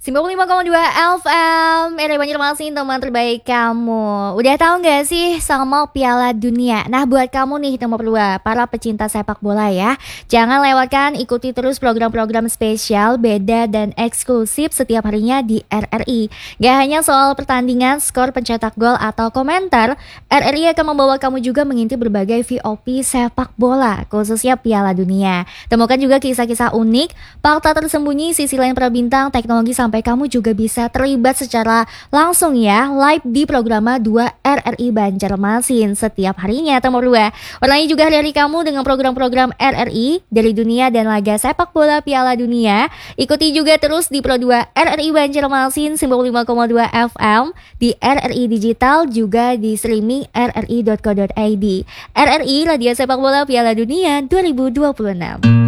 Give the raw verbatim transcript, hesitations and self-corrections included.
sembilan puluh lima koma dua F M, R R I Banjarmasin, teman terbaik kamu. Udah tahu gak sih sama Piala Dunia? Nah, buat kamu nih nomor dua, para pecinta sepak bola ya, jangan lewatkan, ikuti terus program-program spesial, beda dan eksklusif setiap harinya di R R I. Gak hanya soal pertandingan, skor, pencetak gol atau komentar, R R I akan membawa kamu juga mengintip berbagai V O P sepak bola, khususnya Piala Dunia. Temukan juga kisah-kisah unik, fakta tersembunyi, sisi lain para bintang, teknologi, sampai kamu juga bisa terlibat secara langsung ya, live di program dua R R I Banjarmasin setiap harinya. Nomor dua, warnai juga hari-hari kamu dengan program-program R R I dari dunia dan laga sepak bola Piala Dunia. Ikuti juga terus di Pro dua R R I Banjarmasin sembilan puluh lima koma dua F M, di R R I Digital, juga di streaming r r i dot co dot i d. R R I, Radio Sepak Bola Piala Dunia dua ribu dua puluh enam.